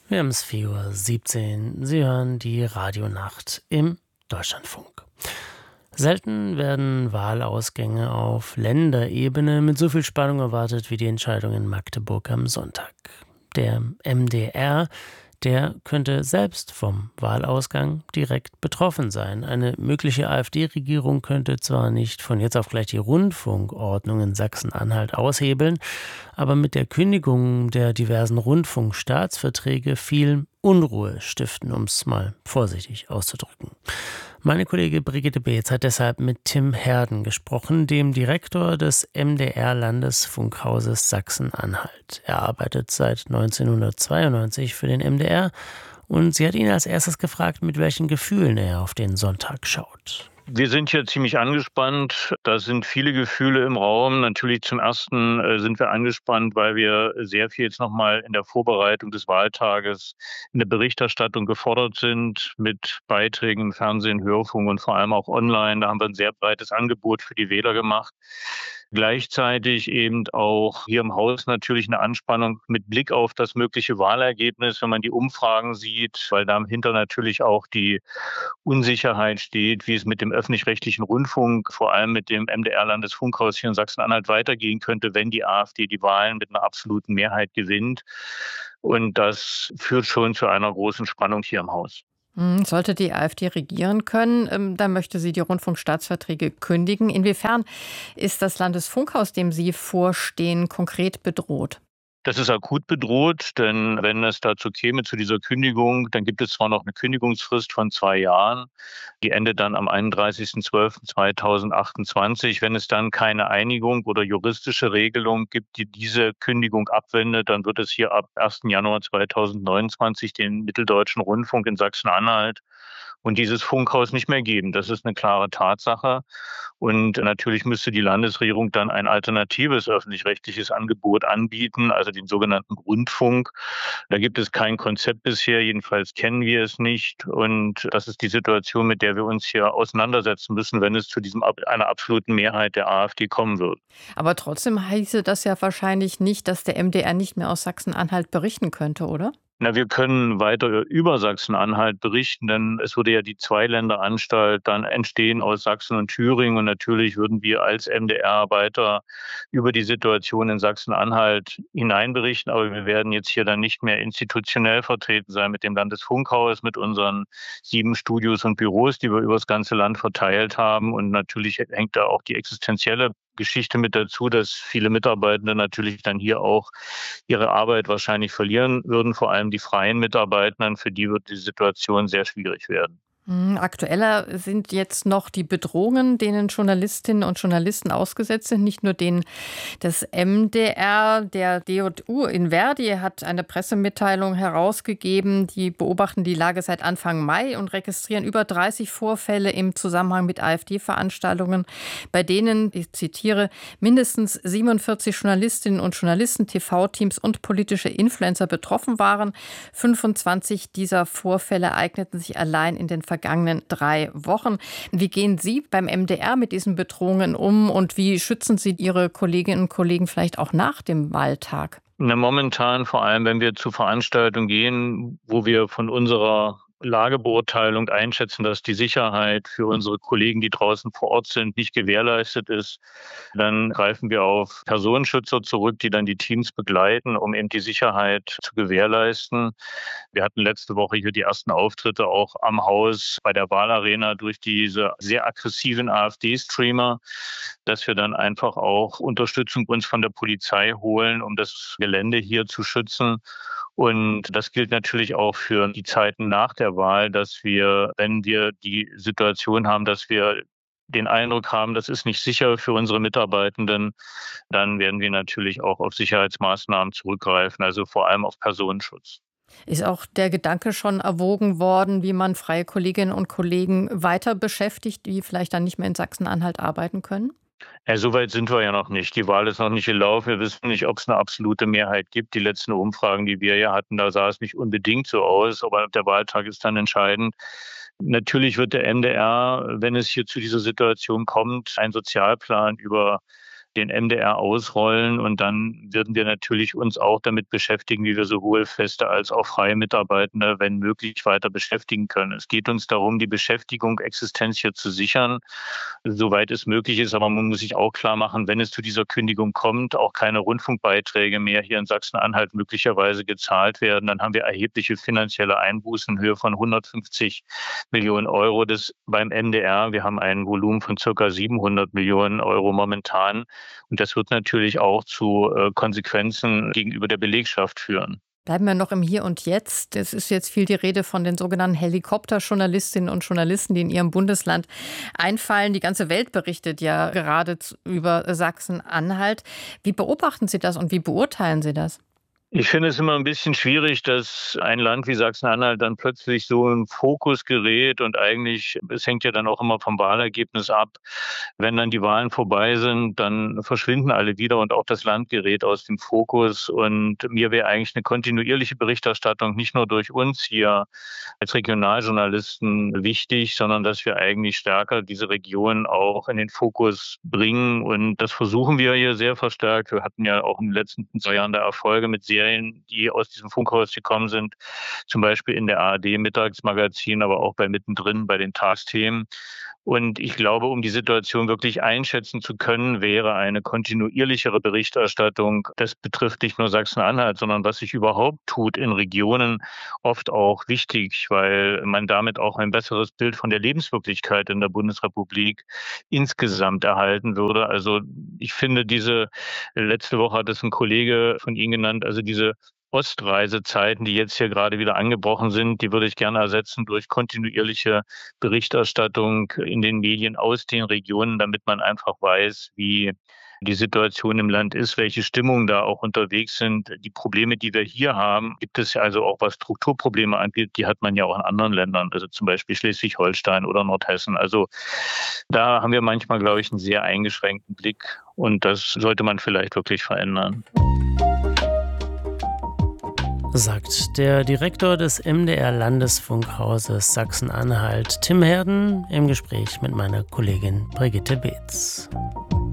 Wir haben es 4:17 Uhr. Sie hören die Radionacht im Deutschlandfunk. Selten werden Wahlausgänge auf Länderebene mit so viel Spannung erwartet wie die Entscheidung in Magdeburg am Sonntag. Der MdR, der könnte selbst vom Wahlausgang direkt betroffen sein. Eine mögliche AfD-Regierung könnte zwar nicht von jetzt auf gleich die Rundfunkordnung in Sachsen-Anhalt aushebeln, aber mit der Kündigung der diversen Rundfunkstaatsverträge viel Unruhe stiften, um es mal vorsichtig auszudrücken. Meine Kollegin Brigitte Beetz hat deshalb mit Tim Herden gesprochen, dem Direktor des MdR-Landesfunkhauses Sachsen-Anhalt. Er arbeitet seit 1992 für den MdR und sie hat ihn als erstes gefragt, mit welchen Gefühlen er auf den Sonntag schaut. Wir sind hier ziemlich angespannt. Da sind viele Gefühle im Raum. Natürlich zum Ersten sind wir angespannt, weil wir sehr viel jetzt nochmal in der Vorbereitung des Wahltages in der Berichterstattung gefordert sind mit Beiträgen im Fernsehen, Hörfunk und vor allem auch online. Da haben wir ein sehr breites Angebot für die Wähler gemacht. Gleichzeitig eben auch hier im Haus natürlich eine Anspannung mit Blick auf das mögliche Wahlergebnis, wenn man die Umfragen sieht, weil dahinter natürlich auch die Unsicherheit steht, wie es mit dem öffentlich-rechtlichen Rundfunk, vor allem mit dem MdR-Landesfunkhaus hier in Sachsen-Anhalt weitergehen könnte, wenn die AfD die Wahlen mit einer absoluten Mehrheit gewinnt. Und das führt schon zu einer großen Spannung hier im Haus. Sollte die AfD regieren können, dann möchte sie die Rundfunkstaatsverträge kündigen. Inwiefern ist das Landesfunkhaus, dem Sie vorstehen, konkret bedroht? Das ist akut bedroht, denn wenn es dazu käme, zu dieser Kündigung, dann gibt es zwar noch eine Kündigungsfrist von 2 Jahren, die endet dann am 31.12.2028. Wenn es dann keine Einigung oder juristische Regelung gibt, die diese Kündigung abwendet, dann wird es hier ab 1. Januar 2029 den Mitteldeutschen Rundfunk in Sachsen-Anhalt und dieses Funkhaus nicht mehr geben. Das ist eine klare Tatsache. Und natürlich müsste die Landesregierung dann ein alternatives öffentlich-rechtliches Angebot anbieten, also den sogenannten Rundfunk. Da gibt es kein Konzept bisher, jedenfalls kennen wir es nicht. Und das ist die Situation, mit der wir uns hier auseinandersetzen müssen, wenn es zu einer absoluten Mehrheit der AfD kommen wird. Aber trotzdem heiße das ja wahrscheinlich nicht, dass der MdR nicht mehr aus Sachsen-Anhalt berichten könnte, oder? Na, wir können weiter über Sachsen-Anhalt berichten, denn es würde ja die Zweiländeranstalt dann entstehen aus Sachsen und Thüringen. Und natürlich würden wir als MdR-Arbeiter über die Situation in Sachsen-Anhalt hineinberichten. Aber wir werden jetzt hier dann nicht mehr institutionell vertreten sein mit dem Landesfunkhaus, mit unseren 7 Studios und Büros, die wir über das ganze Land verteilt haben. Und natürlich hängt da auch die existenzielle Geschichte mit dazu, dass viele Mitarbeitende natürlich dann hier auch ihre Arbeit wahrscheinlich verlieren würden, vor allem die freien Mitarbeitenden, für die wird die Situation sehr schwierig werden. Aktueller sind jetzt noch die Bedrohungen, denen Journalistinnen und Journalisten ausgesetzt sind, nicht nur denen des MdR. Der DJU in Verdi hat eine Pressemitteilung herausgegeben. Die beobachten die Lage seit Anfang Mai und registrieren über 30 Vorfälle im Zusammenhang mit AfD-Veranstaltungen, bei denen, ich zitiere, mindestens 47 Journalistinnen und Journalisten, TV-Teams und politische Influencer betroffen waren. 25 dieser Vorfälle ereigneten sich allein in den vergangenen 3 Wochen. Wie gehen Sie beim MdR mit diesen Bedrohungen um und wie schützen Sie Ihre Kolleginnen und Kollegen vielleicht auch nach dem Wahltag? Na, momentan, vor allem wenn wir zu Veranstaltungen gehen, wo wir von unserer Lagebeurteilung einschätzen, dass die Sicherheit für unsere Kollegen, die draußen vor Ort sind, nicht gewährleistet ist, dann greifen wir auf Personenschützer zurück, die dann die Teams begleiten, um eben die Sicherheit zu gewährleisten. Wir hatten letzte Woche hier die ersten Auftritte auch am Haus bei der Wahlarena durch diese sehr aggressiven AfD-Streamer, dass wir dann einfach auch Unterstützung uns von der Polizei holen, um das Gelände hier zu schützen. Und das gilt natürlich auch für die Zeiten nach der Wahl, dass wir, wenn wir die Situation haben, dass wir den Eindruck haben, das ist nicht sicher für unsere Mitarbeitenden, dann werden wir natürlich auch auf Sicherheitsmaßnahmen zurückgreifen, also vor allem auf Personenschutz. Ist auch der Gedanke schon erwogen worden, wie man freie Kolleginnen und Kollegen weiter beschäftigt, die vielleicht dann nicht mehr in Sachsen-Anhalt arbeiten können? Ja, so weit sind wir ja noch nicht. Die Wahl ist noch nicht gelaufen. Wir wissen nicht, ob es eine absolute Mehrheit gibt. Die letzten Umfragen, die wir ja hatten, da sah es nicht unbedingt so aus, aber der Wahltag ist dann entscheidend. Natürlich wird der MdR, wenn es hier zu dieser Situation kommt, einen Sozialplan über den MDR ausrollen. Und dann würden wir natürlich uns auch damit beschäftigen, wie wir sowohl feste als auch freie Mitarbeitende, wenn möglich, weiter beschäftigen können. Es geht uns darum, die Beschäftigung, Existenz hier zu sichern, soweit es möglich ist. Aber man muss sich auch klar machen, wenn es zu dieser Kündigung kommt, auch keine Rundfunkbeiträge mehr hier in Sachsen-Anhalt möglicherweise gezahlt werden, dann haben wir erhebliche finanzielle Einbußen in Höhe von 150 Millionen Euro beim MDR. Wir haben ein Volumen von ca. 700 Millionen Euro momentan. Und das wird natürlich auch zu Konsequenzen gegenüber der Belegschaft führen. Bleiben wir noch im Hier und Jetzt. Es ist jetzt viel die Rede von den sogenannten Helikopterjournalistinnen und Journalisten, die in ihrem Bundesland einfallen. Die ganze Welt berichtet ja gerade über Sachsen-Anhalt. Wie beobachten Sie das und wie beurteilen Sie das? Ich finde es immer ein bisschen schwierig, dass ein Land wie Sachsen-Anhalt dann plötzlich so im Fokus gerät und eigentlich, es hängt ja dann auch immer vom Wahlergebnis ab. Wenn dann die Wahlen vorbei sind, dann verschwinden alle wieder und auch das Land gerät aus dem Fokus. Und mir wäre eigentlich eine kontinuierliche Berichterstattung nicht nur durch uns hier als Regionaljournalisten wichtig, sondern dass wir eigentlich stärker diese Region auch in den Fokus bringen. Und das versuchen wir hier sehr verstärkt. Wir hatten ja auch in den letzten 2 Jahren da Erfolge mit Serien, die aus diesem Funkhaus gekommen sind, zum Beispiel in der ARD-Mittagsmagazin, aber auch bei Mittendrin, bei den Tagesthemen. Und ich glaube, um die Situation wirklich einschätzen zu können, wäre eine kontinuierlichere Berichterstattung, das betrifft nicht nur Sachsen-Anhalt, sondern was sich überhaupt tut in Regionen, oft auch wichtig, weil man damit auch ein besseres Bild von der Lebenswirklichkeit in der Bundesrepublik insgesamt erhalten würde. Also ich finde letzte Woche hat es ein Kollege von Ihnen genannt, also diese Ostreisezeiten, die jetzt hier gerade wieder angebrochen sind, die würde ich gerne ersetzen durch kontinuierliche Berichterstattung in den Medien aus den Regionen, damit man einfach weiß, wie die Situation im Land ist, welche Stimmungen da auch unterwegs sind. Die Probleme, die wir hier haben, gibt es ja also auch, was Strukturprobleme angeht, die hat man ja auch in anderen Ländern, also zum Beispiel Schleswig-Holstein oder Nordhessen. Also da haben wir manchmal, glaube ich, einen sehr eingeschränkten Blick und das sollte man vielleicht wirklich verändern. Sagt der Direktor des MDR-Landesfunkhauses Sachsen-Anhalt, Tim Herden, im Gespräch mit meiner Kollegin Brigitte Beetz.